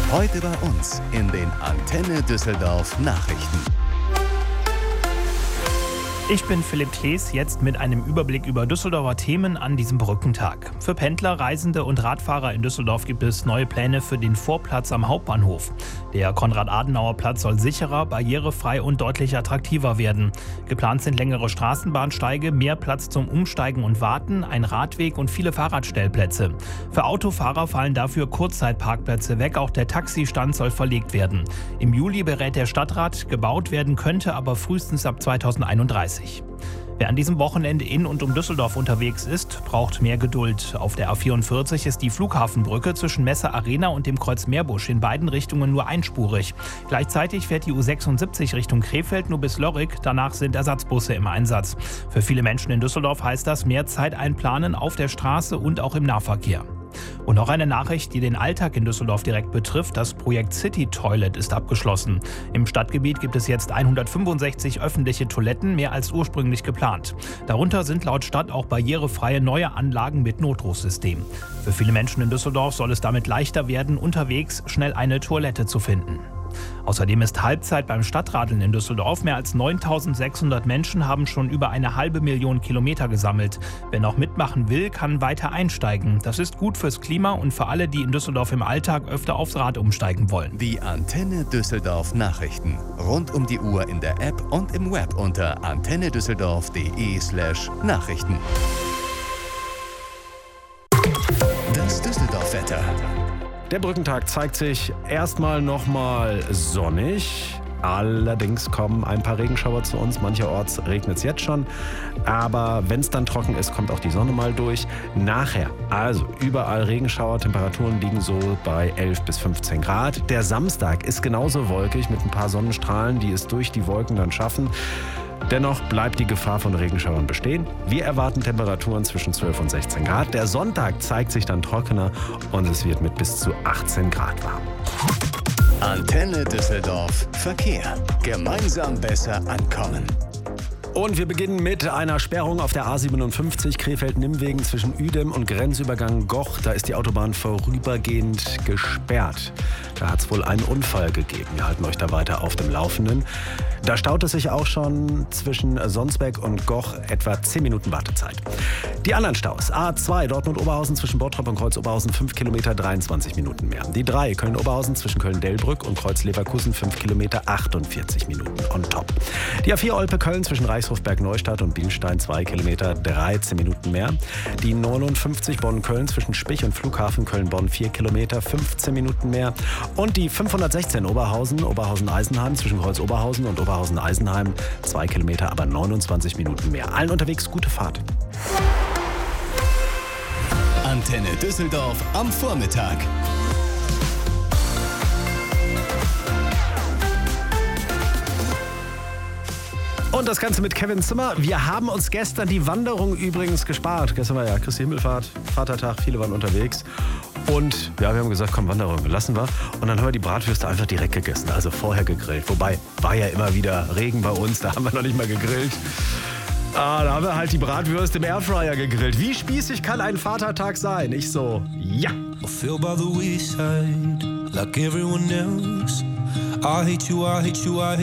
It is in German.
Heute bei uns in den Antenne Düsseldorf Nachrichten. Ich bin Philipp Klees, jetzt mit einem Überblick über Düsseldorfer Themen an diesem Brückentag. Für Pendler, Reisende und Radfahrer in Düsseldorf gibt es neue Pläne für den Vorplatz am Hauptbahnhof. Der Konrad-Adenauer-Platz soll sicherer, barrierefrei und deutlich attraktiver werden. Geplant sind längere Straßenbahnsteige, mehr Platz zum Umsteigen und Warten, ein Radweg und viele Fahrradstellplätze. Für Autofahrer fallen dafür Kurzzeitparkplätze weg, auch der Taxistand soll verlegt werden. Im Juli berät der Stadtrat, gebaut werden könnte aber frühestens ab 2031. Wer an diesem Wochenende in und um Düsseldorf unterwegs ist, braucht mehr Geduld. Auf der A44 ist die Flughafenbrücke zwischen Messe Arena und dem Kreuz Meerbusch in beiden Richtungen nur einspurig. Gleichzeitig fährt die U76 Richtung Krefeld nur bis Lörrick, danach sind Ersatzbusse im Einsatz. Für viele Menschen in Düsseldorf heißt das mehr Zeit einplanen auf der Straße und auch im Nahverkehr. Und noch eine Nachricht, die den Alltag in Düsseldorf direkt betrifft. Das Projekt City Toilet ist abgeschlossen. Im Stadtgebiet gibt es jetzt 165 öffentliche Toiletten, mehr als ursprünglich geplant. Darunter sind laut Stadt auch barrierefreie neue Anlagen mit Notrufsystem. Für viele Menschen in Düsseldorf soll es damit leichter werden, unterwegs schnell eine Toilette zu finden. Außerdem ist Halbzeit beim Stadtradeln in Düsseldorf. Mehr als 9.600 Menschen haben schon über 500.000 Kilometer gesammelt. Wer noch mitmachen will, kann weiter einsteigen. Das ist gut fürs Klima und für alle, die in Düsseldorf im Alltag öfter aufs Rad umsteigen wollen. Die Antenne Düsseldorf Nachrichten. Rund um die Uhr in der App und im Web unter antennedüsseldorf.de/Nachrichten. Das Düsseldorf-Wetter. Der Brückentag zeigt sich erstmal nochmal sonnig. Allerdings kommen ein paar Regenschauer zu uns. Mancherorts regnet es jetzt schon. Aber wenn es dann trocken ist, kommt auch die Sonne mal durch. Nachher, also überall Regenschauer. Temperaturen liegen so bei 11 bis 15 Grad. Der Samstag ist genauso wolkig mit ein paar Sonnenstrahlen, die es durch die Wolken dann schaffen. Dennoch bleibt die Gefahr von Regenschauern bestehen. Wir erwarten Temperaturen zwischen 12 und 16 Grad. Der Sonntag zeigt sich dann trockener und es wird mit bis zu 18 Grad warm. Antenne Düsseldorf Verkehr. Gemeinsam besser ankommen. Und wir beginnen mit einer Sperrung auf der A57 Krefeld-Nimmwegen zwischen Uedem und Grenzübergang Goch. Da ist die Autobahn vorübergehend gesperrt. Da hat es wohl einen Unfall gegeben. Wir halten euch da weiter auf dem Laufenden. Da staut es sich auch schon zwischen Sonsbeck und Goch etwa 10 Minuten Wartezeit. Die anderen Staus. A2 Dortmund-Oberhausen zwischen Bottrop und Kreuz-Oberhausen 5 Kilometer 23 Minuten mehr. Die 3 Köln-Oberhausen zwischen Köln-Delbrück und Kreuz-Leverkusen 5 Kilometer 48 Minuten on top. Die A4 Olpe-Köln zwischen Reichshof-Berg-Neustadt und Bielstein 2 Kilometer 13 Minuten mehr. Die 59 Bonn-Köln zwischen Spich und Flughafen Köln-Bonn 4 Kilometer 15 Minuten mehr. Und die 516 Oberhausen-Eisenheim zwischen Kreuz-Oberhausen und Oberhausen-Eisenheim 2 Kilometer, aber 29 Minuten mehr. Allen unterwegs gute Fahrt. Antenne Düsseldorf am Vormittag. Und das Ganze mit Kevin Zimmer. Wir haben uns gestern die Wanderung übrigens gespart. Gestern war ja Christi Himmelfahrt, Vatertag, viele waren unterwegs. Und ja, wir haben gesagt, komm, Wanderung, lassen wir. Und dann haben wir die Bratwürste einfach direkt gegessen, also vorher gegrillt. Wobei, war ja immer wieder Regen bei uns, da haben wir noch nicht mal gegrillt. Da haben wir halt die Bratwürste im Airfryer gegrillt. Wie spießig kann ein Vatertag sein? Ich so, ja. I feel by the wayside, like everyone else. I hate you, I hate you, I hate you.